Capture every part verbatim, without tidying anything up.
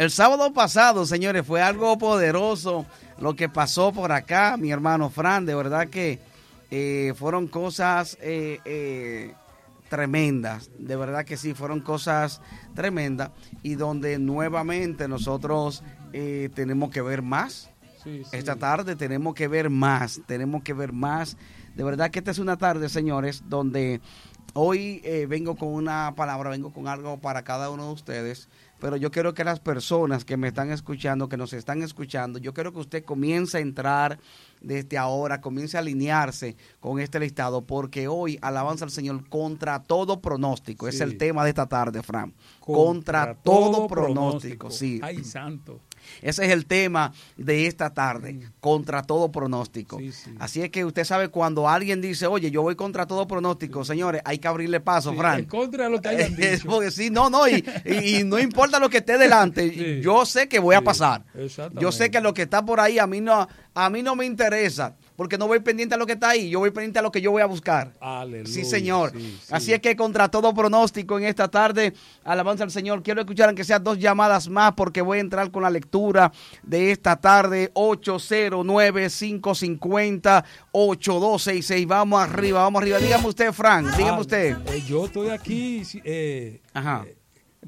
El sábado pasado, señores, fue algo poderoso lo que pasó por acá, mi hermano Fran. De verdad que eh, fueron cosas eh, eh, tremendas. De verdad que sí, fueron cosas tremendas. Y donde nuevamente nosotros eh, tenemos que ver más. Sí, sí. Esta tarde tenemos que ver más, tenemos que ver más. De verdad que esta es una tarde, señores, donde hoy eh, vengo con una palabra, vengo con algo para cada uno de ustedes. Pero yo quiero que las personas que me están escuchando, que nos están escuchando, yo quiero que usted comience a entrar desde ahora, comience a alinearse con este listado, porque hoy, alabanza al Señor, contra todo pronóstico, sí. Es el tema de esta tarde, Fran. Contra, contra todo, todo pronóstico, pronóstico, sí. Ay, santo. Ese es el tema de esta tarde, sí. Contra todo pronóstico. Sí, sí. Así es que usted sabe cuando alguien dice, oye, yo voy contra todo pronóstico, sí. Señores, hay que abrirle paso, sí, Fran. En contra de lo que hayan dicho. Porque sí, no, no, y, y, y no importa lo que esté delante, sí. Yo sé que voy sí. a pasar. Yo sé que lo que está por ahí a mí no, a mí no me interesa, porque no voy pendiente a lo que está ahí, yo voy pendiente a lo que yo voy a buscar. Aleluya. Sí, Señor. Sí, sí. Así es que contra todo pronóstico en esta tarde, alabanza al Señor. Quiero escuchar aunque sean dos llamadas más, porque voy a entrar con la lectura de esta tarde. Ocho cero nueve, cinco cinco cero, ocho dos seis seis. Vamos arriba, vamos arriba. Dígame usted, Frank, dígame usted. Eh, yo estoy aquí eh, Ajá. Eh,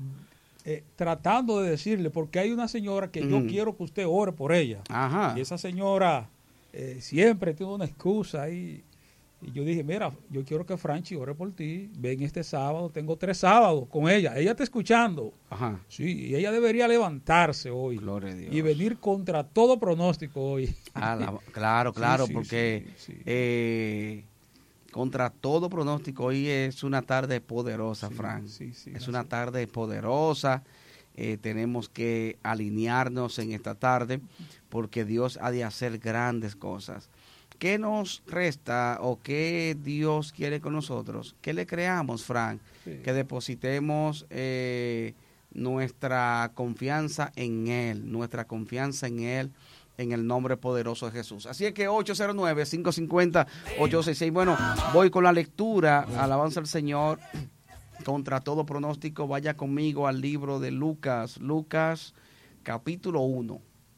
Eh, tratando de decirle, porque hay una señora que mm. yo quiero que usted ore por ella. Ajá. Y esa señora eh, siempre tiene una excusa ahí. Y yo dije, mira, yo quiero que Franchi ore por ti. Ven este sábado, tengo tres sábados con ella. Ella está escuchando. Ajá. Sí, y ella debería levantarse hoy. Gloria a Dios. Y venir contra todo pronóstico hoy. Ah, la, claro, claro, sí, sí, porque sí, sí. Eh, contra todo pronóstico, hoy es una tarde poderosa, sí, Frank. Sí, sí, es una tarde poderosa. Eh, tenemos que alinearnos en esta tarde porque Dios ha de hacer grandes cosas. ¿Qué nos resta o qué Dios quiere con nosotros? Que le creamos, Frank, sí. Que depositemos eh, nuestra confianza en Él, nuestra confianza en Él, en el nombre poderoso de Jesús. Así es que ocho cero nueve, cinco cinco cero, ocho seis seis. Bueno, voy con la lectura. Alabanza al Señor. Contra todo pronóstico, vaya conmigo al libro de Lucas. Lucas, capítulo uno.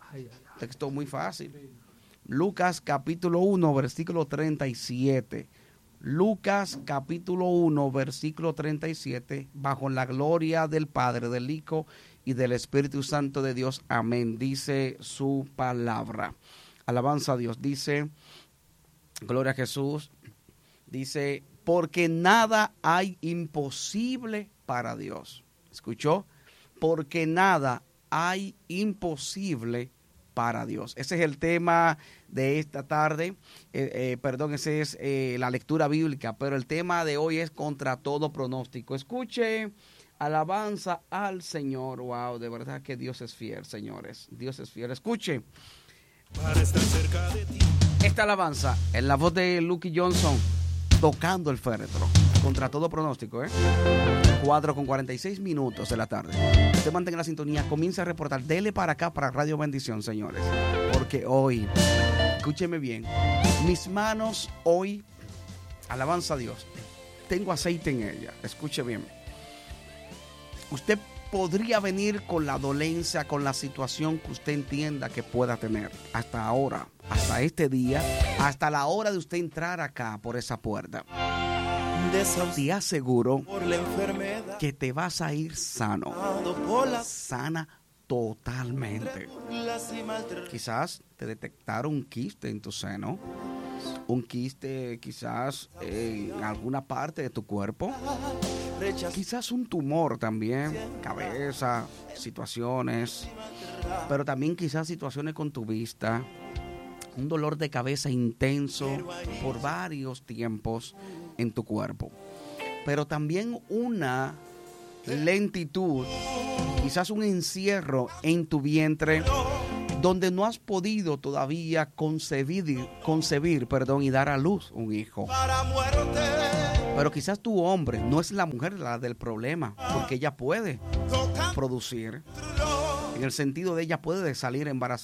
Texto muy fácil. Lucas, capítulo uno, versículo treinta y siete. Lucas, capítulo uno, versículo treinta y siete. Bajo la gloria del Padre, del Hijo y del Espíritu Santo de Dios. Amén. Dice su palabra. Alabanza a Dios. Dice, gloria a Jesús. Dice, porque nada hay imposible para Dios. ¿Escuchó? Porque nada hay imposible para Dios. Ese es el tema de esta tarde. Eh, eh, perdón, esa es eh, la lectura bíblica, pero el tema de hoy es contra todo pronóstico. Escuche. Alabanza al Señor. Wow, de verdad que Dios es fiel, señores. Dios es fiel. Escuche. Para estar cerca de ti. Esta alabanza en la voz de Lucky Johnson, tocando el féretro. Contra todo pronóstico, ¿eh? cuatro con cuarenta y seis minutos de la tarde. Usted mantenga la sintonía, comienza a reportar. Dele para acá, para Radio Bendición, señores. Porque hoy, escúcheme bien, mis manos hoy, alabanza a Dios, tengo aceite en ella. Escuche bien. Usted podría venir con la dolencia, con la situación que usted entienda que pueda tener. Hasta ahora, hasta este día, hasta la hora de usted entrar acá por esa puerta. Te aseguro que te vas a ir sano, sana totalmente. Quizás te detectaron un quiste en tu seno, un quiste quizás en alguna parte de tu cuerpo, quizás un tumor también, cabeza, situaciones, pero también quizás situaciones con tu vista, un dolor de cabeza intenso por varios tiempos en tu cuerpo, pero también una lentitud, quizás un encierro en tu vientre donde no has podido todavía concebir, concebir, perdón, y dar a luz un hijo. Pero quizás tu hombre no es la mujer la del problema, porque ella puede producir, en el sentido de ella puede salir embarazada.